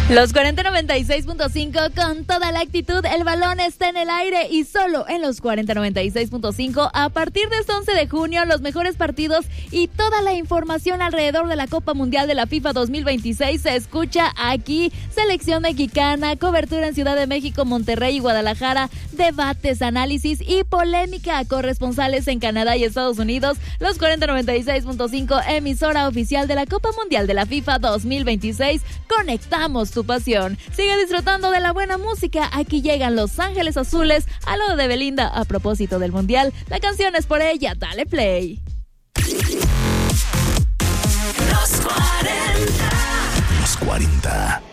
Los 4096.5 con toda la actitud, el balón está en el aire y solo en los 4096.5 a partir de este 11 de junio los mejores partidos y toda la información alrededor de la Copa Mundial de la FIFA 2026 se escucha aquí. Selección mexicana, cobertura en Ciudad de México, Monterrey y Guadalajara, debates, análisis y polémica, corresponsales en Canadá y Estados Unidos. Los 4096.5, emisora oficial de la Copa Mundial de la FIFA 2026. Conectamos tu pasión. Sigue disfrutando de la buena música. Aquí llegan Los Ángeles Azules a lo de Belinda a propósito del Mundial. La canción es por ella. Dale play. Los 40.